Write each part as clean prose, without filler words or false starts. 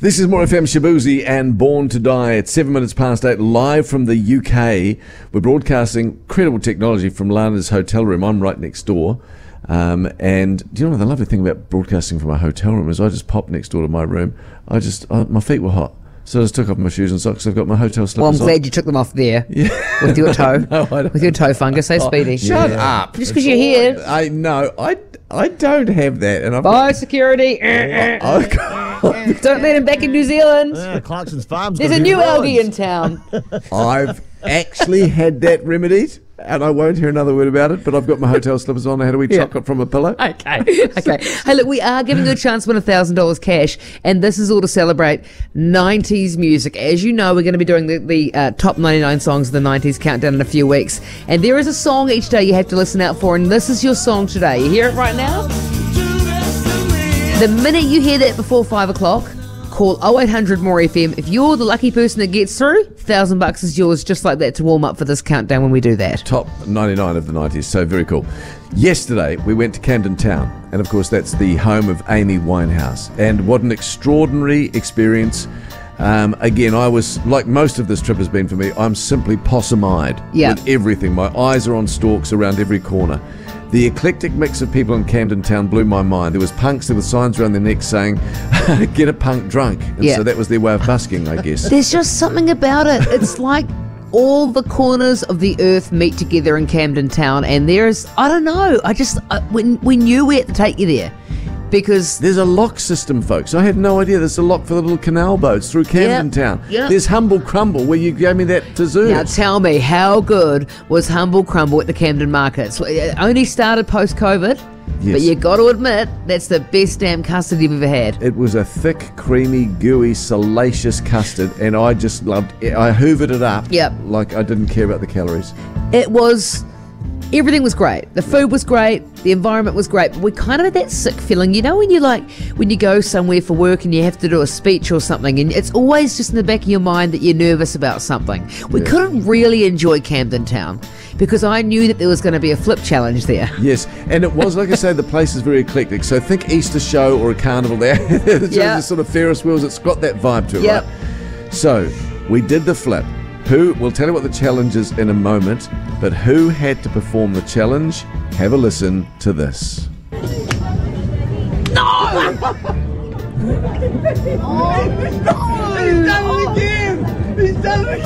This is More FM, Shabuzi and Born to Die. It's 7 minutes past 8, live from the UK. We're broadcasting incredible technology from Lana's hotel room. I'm right next door. And do you know what the lovely thing about broadcasting from a hotel room is? I just popped next door to my room. My feet were hot. So I just took off my shoes and socks. I've got my hotel slippers. Well, I'm glad you took them off there with your toe. No, I don't. With your toe fungus. So speedy. Shut up. Just because you're here. I don't have that. And Bye, security. Don't let him back in New Zealand. Clarkson's Farm's There's a new algae in town. I've actually had that remedied, and I won't hear another word about it, but I've got my hotel slippers on. I had a wee chocolate from a pillow. Okay. Hey, look, we are giving you a chance to win $1,000 cash, and this is all to celebrate 90s music. As you know, we're going to be doing the top 99 songs of the 90s countdown in a few weeks, and there is a song each day you have to listen out for, and this is your song today. You hear it right now? The minute you hear that before 5 o'clock, call 0800 More FM. If you're the lucky person that gets through, $1,000 is yours, just like that, to warm up for this countdown when we do that. Top 99 of the 90s, so very cool. Yesterday, we went to Camden Town, and of course, that's the home of Amy Winehouse. And what an extraordinary experience. Again, I was, like most of this trip has been for me, I'm simply possum-eyed with everything. My eyes are on stalks around every corner. The eclectic mix of people in Camden Town blew my mind. There was punks there with signs around their necks saying, get a punk drunk. And so that was their way of busking, I guess. There's just something about it. It's like all the corners of the earth meet together in Camden Town, and there's, I don't know, we knew we had to take you there. Because there's a lock system, folks. I had no idea there's a lock for the little canal boats through Camden Town. There's Humble Crumble, where you gave me that dessert. Now tell me, how good was Humble Crumble at the Camden Markets? It only started post-COVID, but you got to admit, that's the best damn custard you've ever had. It was a thick, creamy, gooey, salacious custard, and I just loved it. I hoovered it up like I didn't care about the calories. Everything was great. The food was great. The environment was great. But we kind of had that sick feeling, you know, when you go somewhere for work and you have to do a speech or something, and it's always just in the back of your mind that you're nervous about something. We couldn't really enjoy Camden Town because I knew that there was going to be a flip challenge there. Yes, and it was, like I say, the place is very eclectic. So think Easter show or a carnival there. There's sort of Ferris wheels. It's got that vibe to it, right? So we did the flip. We'll tell you what the challenge is in a moment, but who had to perform the challenge? Have a listen to this. No! He's done it again! He's done it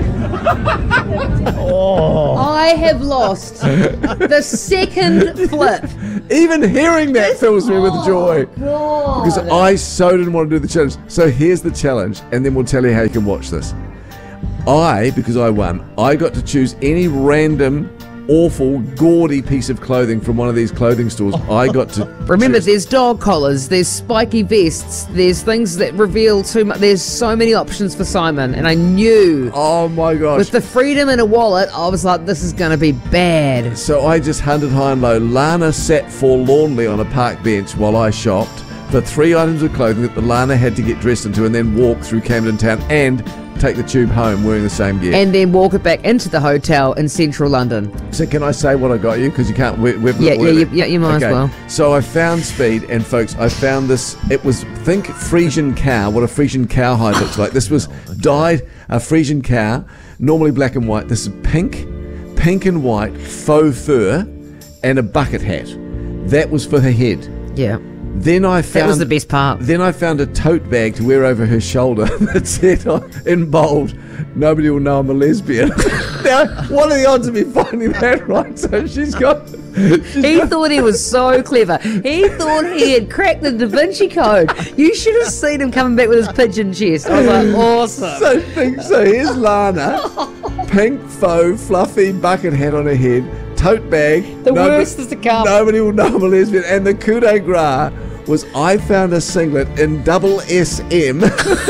again! I have lost the second flip. Even hearing that fills me with joy. God. Because I so didn't want to do the challenge. So here's the challenge, and then we'll tell you how you can watch this. Because I won, I got to choose any random, awful, gaudy piece of clothing from one of these clothing stores. I got to remember choose. There's dog collars, there's spiky vests, there's things that reveal too much. There's so many options for Simon, and I knew, oh my gosh, with the freedom in a wallet, I was like, this is going to be bad. So I just hunted high and low. Lana sat forlornly on a park bench while I shopped for 3 items of clothing that the Lana had to get dressed into and then walk through Camden Town and take the tube home wearing the same gear. And then walk it back into the hotel in central London. So can I say what I got you? Because you can't... you might as well. So I found Speed, and folks, I found this... It was, think Frisian cow, what a Frisian cowhide looks like. This was dyed a Frisian cow, normally black and white. This is pink and white faux fur, and a bucket hat. That was for her head. Yeah. Then I found... That was the best part. Then I found a tote bag to wear over her shoulder that said in bold, nobody will know I'm a lesbian. Now, what are the odds of me finding that right? So she's got... He thought he was so clever. He thought he had cracked the Da Vinci Code. You should have seen him coming back with his pigeon chest. I was like, awesome. So here's Lana, pink faux fluffy bucket hat on her head, tote bag. The worst is to come. Nobody will know I'm a lesbian. And the coup de grace was I found a singlet in double SM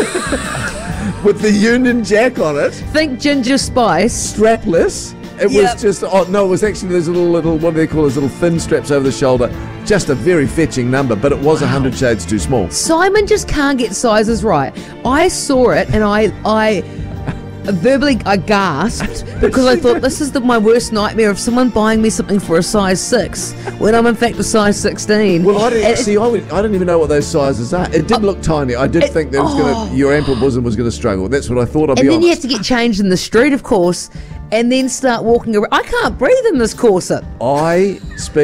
with the Union Jack on it. Think Ginger Spice. Strapless. It was just, it was actually those little, what do they call those little thin straps over the shoulder. Just a very fetching number, but it was 100 shades too small. Simon just can't get sizes right. I saw it and I verbally I gasped because I thought this is my worst nightmare of someone buying me something for a size 6 when I'm in fact a size 16. Well, I didn't even know what those sizes are. It did look tiny. I did think that your ample bosom was going to struggle. That's what I thought. And then you have to get changed in the street, of course, and then start walking around. I can't breathe in this corset. I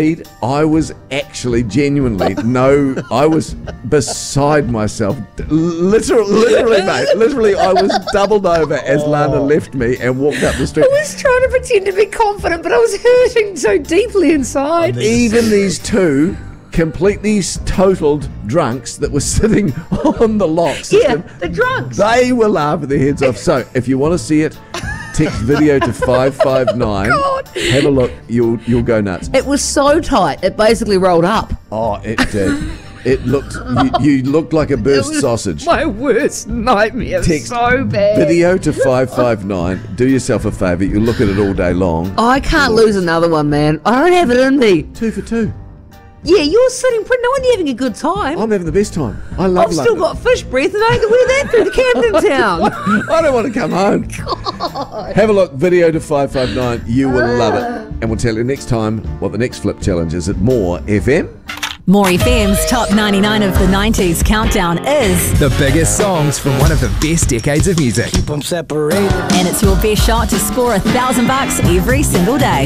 was actually genuinely, I was beside myself. Literally, mate. Literally, I was doubled over as Lana left me and walked up the street. I was trying to pretend to be confident, but I was hurting so deeply inside. Even these two completely totaled drunks that were sitting on the lock system. Yeah, the drunks. They were laughing their heads off. So if you want to see it, text video to 559. Have a look. You'll go nuts. It was so tight. It basically rolled up. Oh, it did. It looked. You looked like a burst sausage. My worst nightmare. Text so bad. Video to 559. Do yourself a favour. You look at it all day long. I can't lose another one, man. I don't have it in me. 2 for 2. Yeah, you're sitting pretty. No wonder you're having a good time. I'm having the best time. I love I've still got fish breath and I can wear that through the Camden Town. I don't want to come home. God. Have a look. Video to 559. You will love it. And we'll tell you next time what the next flip challenge is at More FM. More FM's Top 99 of the 90s countdown is the biggest songs from one of the best decades of music. Keep them separated. And it's your best shot to score $1,000 every single day.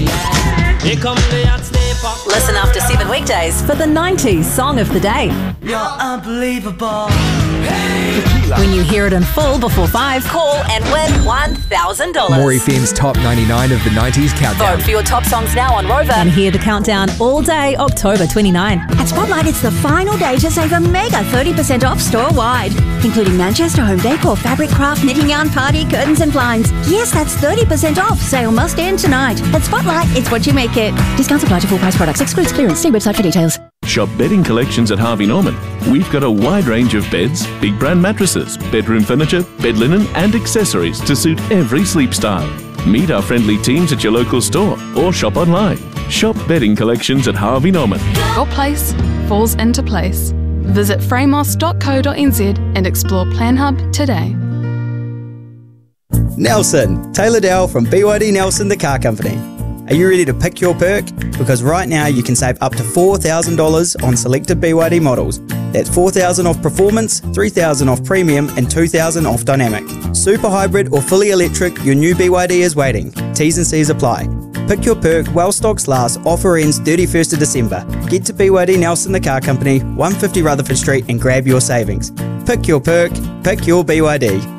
Here come the hot stepper. Listen after 7 weekdays for the 90s Song of the Day. You're unbelievable. When you hear it in full before 5, call and win $1,000. More FM's Top 99 of the 90s countdown. Vote for your top songs now on Rover and hear the countdown all day October 29. At Spotlight, it's the final day to save a mega 30% off store-wide, including Manchester home decor, fabric craft, knitting yarn, party, curtains and blinds. Yes, that's 30% off. Sale must end tonight. At Spotlight, it's what you make it. Discounts apply to full price products. Excludes clearance. See website for details. Shop Bedding Collections at Harvey Norman. We've got a wide range of beds, big brand mattresses, bedroom furniture, bed linen and accessories to suit every sleep style. Meet our friendly teams at your local store or shop online. Shop Bedding Collections at Harvey Norman. Your place falls into place. Visit framos.co.nz and explore PlanHub today. Nelson, Taylor Dell from BYD Nelson, the car company. Are you ready to pick your perk? Because right now you can save up to $4,000 on selected BYD models. That's $4,000 off performance, $3,000 off premium and $2,000 off dynamic. Super hybrid or fully electric, your new BYD is waiting. T's and C's apply. Pick your perk while stocks last. Offer ends 31st of December. Get to BYD Nelson the Car Company, 150 Rutherford Street and grab your savings. Pick your perk, pick your BYD.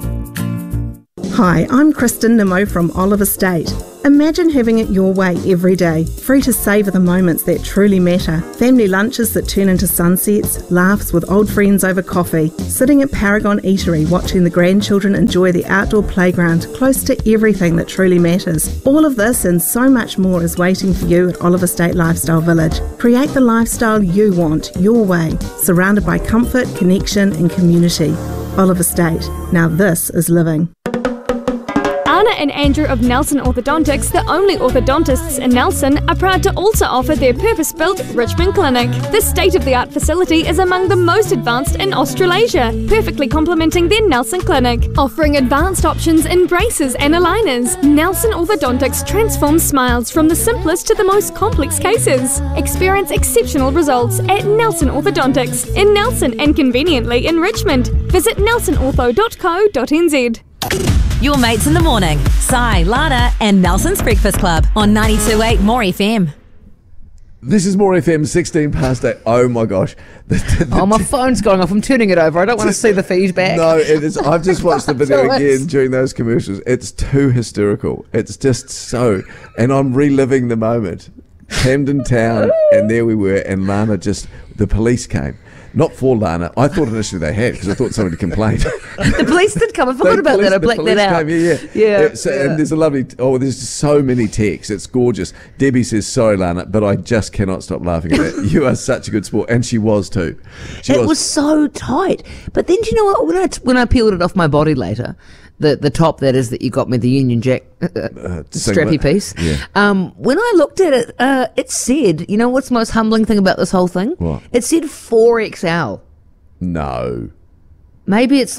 Hi, I'm Kristen Nimmo from Olive Estate. Imagine having it your way every day, free to savour the moments that truly matter. Family lunches that turn into sunsets, laughs with old friends over coffee, sitting at Paragon Eatery watching the grandchildren enjoy the outdoor playground close to everything that truly matters. All of this and so much more is waiting for you at Olive Estate Lifestyle Village. Create the lifestyle you want, your way, surrounded by comfort, connection and community. Olive Estate. Now this is living. Anna and Andrew of Nelson Orthodontics, the only orthodontists in Nelson, are proud to also offer their purpose-built Richmond Clinic. This state-of-the-art facility is among the most advanced in Australasia, perfectly complementing their Nelson Clinic. Offering advanced options in braces and aligners, Nelson Orthodontics transforms smiles from the simplest to the most complex cases. Experience exceptional results at Nelson Orthodontics in Nelson and conveniently in Richmond. Visit nelsоnortho.co.nz. Your mates in the morning. Sai, Lana and Nelson's Breakfast Club on 92.8 More FM. This is More FM, 16 past 8. Oh my gosh. Oh, my phone's going off. I'm turning it over. I don't want to see the feedback. No, it is. I've just watched the video So again during those commercials. It's too hysterical. It's just so. And I'm reliving the moment. Camden Town, and there we were, and Lana the police came. Not for Lana. I thought initially they had because I thought somebody complained. The police did come. I forgot about that. I blacked that out. And there's a lovely. There's so many texts. It's gorgeous. Debbie says, "Sorry, Lana, but I just cannot stop laughing at it. You are such a good sport," and she was too. It was so tight. But then, do you know what? When I peeled it off my body later, the top that is that you got me, the Union Jack strappy piece. Yeah. When I looked at it, it said, you know what's the most humbling thing about this whole thing? What? It said 4XL. No. Maybe it's like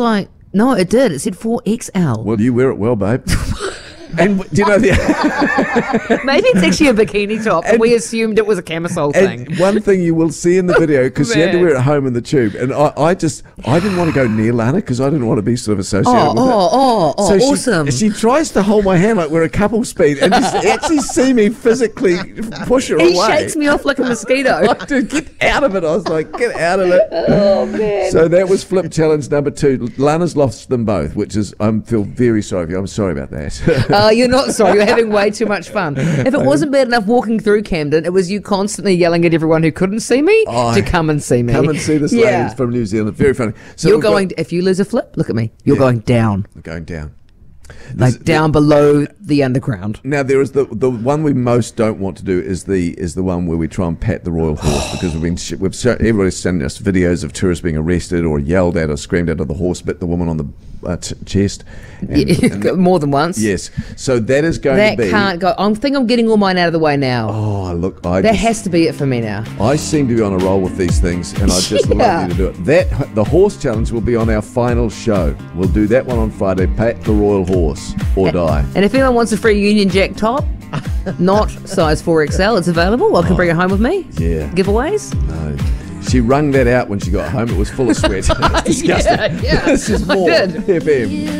No, it did. It said 4XL. Well, you wear it well, babe. And do you know the... Maybe it's actually a bikini top, and we assumed it was a camisole thing. And one thing you will see in the video, because she had to wear it home in the tube, and I didn't want to go near Lana because I didn't want to be sort of associated with it. So awesome. She tries to hold my hand like we're a couple speed, and just actually see me physically push her away. He shakes me off like a mosquito. Dude, get out of it. I was like, get out of it. Oh, man. So that was flip challenge number 2. Lana's lost them both, which is, I feel very sorry for you. I'm sorry about that. You're not sorry. You're having way too much fun. If it wasn't bad enough walking through Camden, it was you constantly yelling at everyone who couldn't see me to come and see me. Come and see this lady from New Zealand. Very funny. So you're going, if you lose a flip, look at me. You're going down. We're going down. Like down below the underground. Now there is the one we most don't want to do is the one where we try and pat the royal horse, because everybody's sending us videos of tourists being arrested or yelled at or screamed at of the horse bit the woman on the chest. And more than once. Yes. So that is going to be... That can't go... I think I'm getting all mine out of the way now. Oh, look, that has to be it for me now. I seem to be on a roll with these things, and I just love you to do it. The horse challenge will be on our final show. We'll do that one on Friday, pat the royal horse or die. And if anyone wants a free Union Jack top, not size 4XL, it's available. I can bring it home with me. Yeah. Giveaways? No. She wrung that out when she got home. It was full of sweat. It's disgusting. Yeah. This is more FM.